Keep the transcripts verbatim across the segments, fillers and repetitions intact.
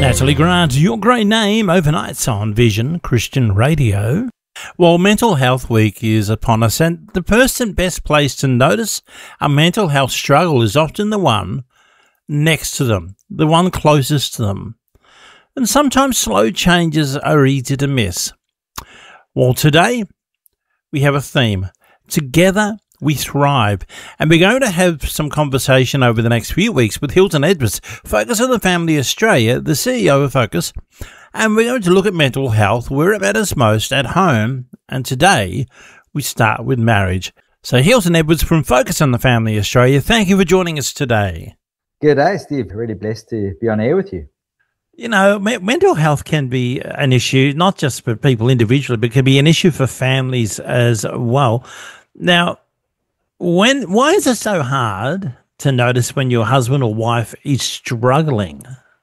Natalie Grant, Your Great Name, overnights on Vision Christian Radio. Well, Mental Health Week is upon us, and the person best placed to notice a mental health struggle is often the one next to them, the one closest to them. And sometimes slow changes are easy to miss. Well, today we have a theme. Together we thrive. And we're going to have some conversation over the next few weeks with Hilton Edwards, Focus on the Family Australia, the C E O of Focus. And we're going to look at mental health, where it matters most, at home. And today we start with marriage. So Hilton Edwards from Focus on the Family Australia, thank you for joining us today. Good day, Steve. Really blessed to be on air with you. You know, me- mental health can be an issue, not just for people individually, but can be an issue for families as well. Now, when why is it so hard to notice when your husband or wife is struggling?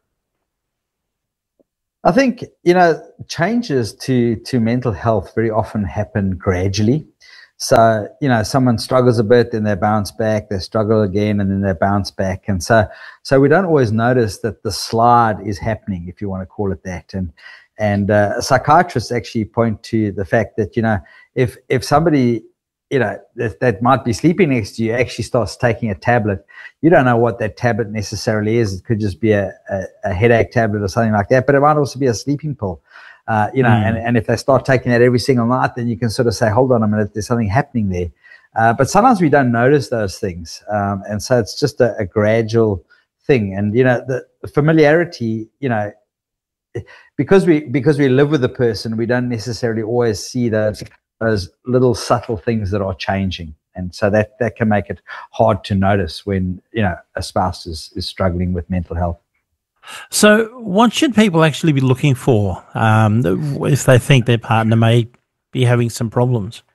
I think, you know, changes to, to mental health very often happen gradually. So, you know, someone struggles a bit, then they bounce back, they struggle again, and then they bounce back. And so, so we don't always notice that the slide is happening, if you want to call it that. And, and uh, psychiatrists actually point to the fact that, you know, if, if somebody, you know, that, that might be sleeping next to you actually starts taking a tablet, you don't know what that tablet necessarily is. It could just be a, a, a headache tablet or something like that, but it might also be a sleeping pill. Uh, you know, mm. and, and if they start taking that every single night, then you can sort of say, hold on a minute, there's something happening there. Uh, but sometimes we don't notice those things. Um, and so it's just a, a gradual thing. And, you know, the familiarity, you know, because we, because we live with the person, we don't necessarily always see those, those little subtle things that are changing. And so that, that can make it hard to notice when, you know, a spouse is, is struggling with mental health. So what should people actually be looking for um, if they think their partner may be having some problems?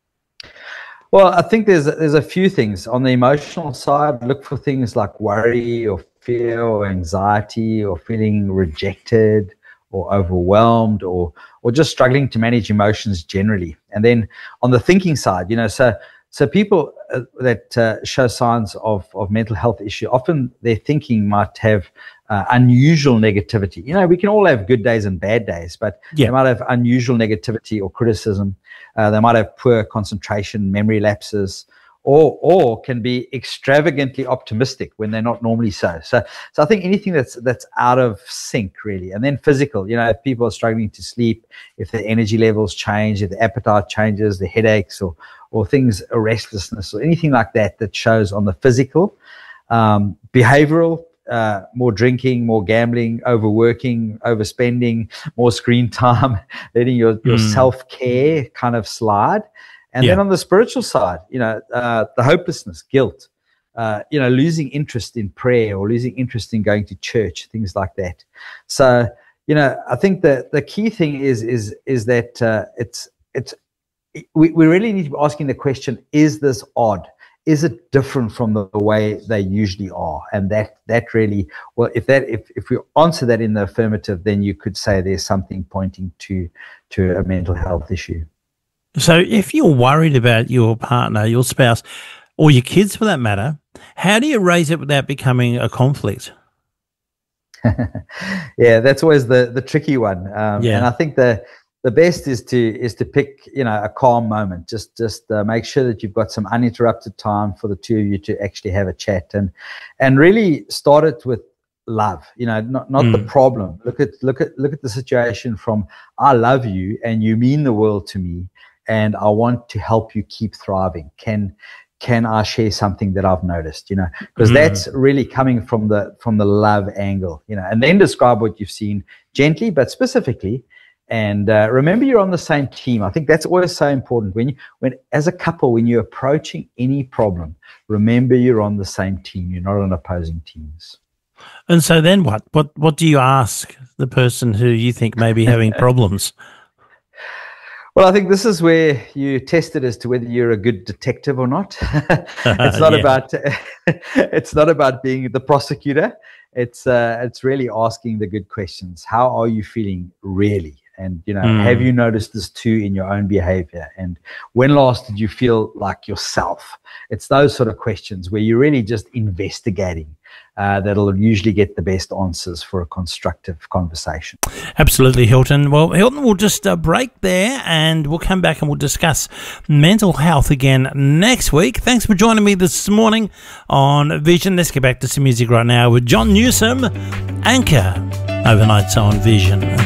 Well, I think there's, there's a few things. On the emotional side, look for things like worry or fear or anxiety or feeling rejected or overwhelmed or or just struggling to manage emotions generally. And then on the thinking side, you know, so so people uh, that uh, show signs of, of mental health issue, often their thinking might have uh, unusual negativity. You know, we can all have good days and bad days, but yeah. They might have unusual negativity or criticism. Uh, they might have poor concentration, memory lapses, or or can be extravagantly optimistic when they're not normally so. So so I think anything that's that's out of sync, really. And then physical, you know, if people are struggling to sleep, if their energy levels change, if the appetite changes, the headaches or or things, a restlessness or anything like that that shows on the physical. Um, behavioral, uh, more drinking, more gambling, overworking, overspending, more screen time, letting your, your mm. self-care kind of slide. And yeah. Then on the spiritual side, you know, uh, the hopelessness, guilt, uh, you know, losing interest in prayer or losing interest in going to church, things like that. So, you know, I think that the key thing is is is that uh, it's it's we, we really need to be asking the question: is this odd? Is it different from the, the way they usually are? And that that really, well, if that if if we answer that in the affirmative, then you could say there's something pointing to to a mental health issue. So if you're worried about your partner, your spouse, or your kids for that matter, how do you raise it without becoming a conflict? Yeah, that's always the, the tricky one. Um, yeah. And I think the the best is to is to pick, you know, a calm moment. Just just uh, make sure that you've got some uninterrupted time for the two of you to actually have a chat, and and really start it with love, you know, not, not mm. the problem. Look at look at look at the situation from I love you and you mean the world to me. And I want to help you keep thriving. Can can I share something that I've noticed? You know, because mm. that's really coming from the from the love angle. You know, and then describe what you've seen gently but specifically. And uh, remember, you're on the same team. I think that's always so important. When you when as a couple, when you're approaching any problem, remember you're on the same team. You're not on opposing teams. And so then what? What what do you ask the person who you think may be having problems? Well, I think this is where you test it as to whether you're a good detective or not. It's not yeah. about it's not about being the prosecutor. It's uh, it's really asking the good questions. How are you feeling really? And, you know, mm. have you noticed this too in your own behavior? And when last did you feel like yourself? It's those sort of questions where you're really just investigating. uh, that'll usually get the best answers for a constructive conversation. Absolutely, Hilton. Well, Hilton, we'll just uh, break there and we'll come back and we'll discuss mental health again next week. Thanks for joining me this morning on Vision. Let's get back to some music right now with John Newsom, Anchor, Overnights on Vision.